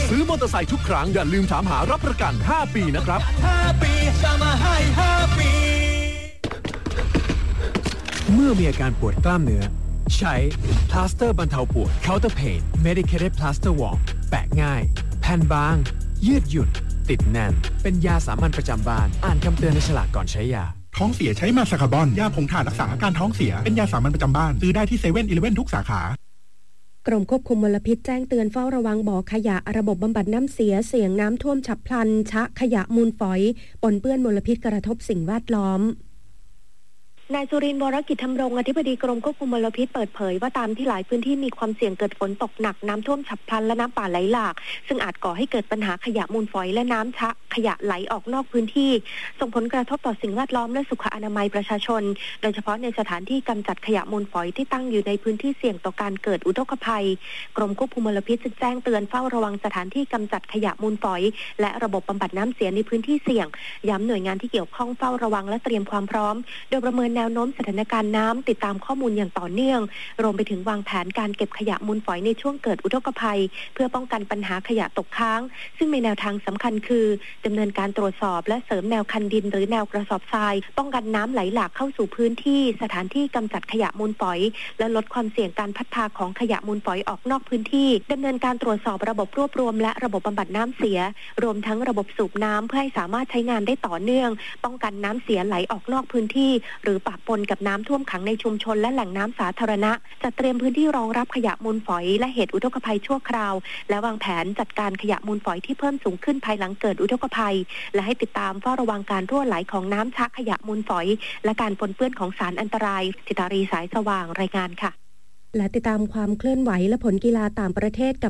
ซื้อมอเตอร์ไซค์ทุกครั้งอย่าลืมถามหารับประกัน5ปีนะครับ 5ปีจะมาให้5ปีเมื่อมีอาการปวดกล้ามเนื้อใช้พลาสเตอร์บรรเทาปวด Counter Pain Medicated Plaster Wall แปะง่ายแผ่นบางยืดหยุ่นติดแน่นเป็นยาสามัญประจำบ้านอ่านคำเตือนในฉลากก่อนใช้ยาท้องเสียใช้มาซาคาบอนยาผงถ่านรักษาอาการท้องเสียเป็นยาสามัญประจำบ้านซื้อได้ที่7-11ทุกสาขากรมควบคุมมลพิษแจ้งเตือนเฝ้าระวังบ่อขยะระบบบำบัดน้ำเสียเสี่ยงน้ำท่วมฉับพลันชะขยะมูลฝอยปนเปื้อนมลพิษกระทบสิ่งแวดล้อมนายสุรินทร์วรกิจธรรมรงค์อธิบดีกรมควบคุมมลพิษเปิดเผยว่าตามที่หลายพื้นที่มีความเสี่ยงเกิดฝนตกหนักน้ำท่วมฉับพลันและน้ำป่าไหลหลากซึ่งอาจก่อให้เกิดปัญหาขยะมูลฝอยและน้ำชะขยะไหลออกนอกพื้นที่ส่งผลกระทบต่อสิ่งแวดล้อมและสุขอนามัยประชาชนโดยเฉพาะในสถานที่กำจัดขยะมูลฝอยที่ตั้งอยู่ในพื้นที่เสี่ยงต่อการเกิดอุทกภัยกรมควบคุมมลพิษจึงแจ้งเตือนเฝ้าระวังสถานที่กำจัดขยะมูลฝอยและระบบบำบัดน้ำเสียในพื้นที่เสี่ยงย้ำหน่วยงานที่เกี่ยวข้องเฝ้าระวังและเตรียมความพร้อมโดยประเมินแนวโน้มสถานการณ์น้ำติดตามข้อมูลอย่างต่อเนื่องรวมไปถึงวางแผนการเก็บขยะมูลฝอยในช่วงเกิดอุทกภัยเพื่อป้องกันปัญหาขยะตกค้างซึ่งมีแนวทางสำคัญคือดำเนินการตรวจสอบและเสริมแนวคันดินหรือแนวกระสอบทรายป้องกันน้ำไหลหลากเข้าสู่พื้นที่สถานที่กำจัดขยะมูลฝอยและลดความเสี่ยงการพัดพาของขยะมูลฝอยออกนอกพื้นที่ดำเนินการตรวจสอบระบบรวบรวมและระบบบำบัดน้ำเสียรวมทั้งระบบสูบน้ำเพื่อให้สามารถใช้งานได้ต่อเนื่องป้องกันน้ำเสียไหลออกนอกพื้นที่หรือปะปนกับน้ำท่วมขังในชุมชนและแหล่งน้ำสาธารณะจัดเตรียมพื้นที่รองรับขยะมูลฝอยและเหตุอุทกภัยชั่วคราวและวางแผนจัดการขยะมูลฝอยที่เพิ่มสูงขึ้นภายหลังเกิดอุทกภัยและให้ติดตามเฝ้าระวังการรั่วไหลของน้ำชะขยะมูลฝอยและการปนเปื้อนของสารอันตรายจิตารีสายสว่างรายงานค่ะและติดตามความเคลื่อนไหวและผลกีฬาต่างประเทศกับ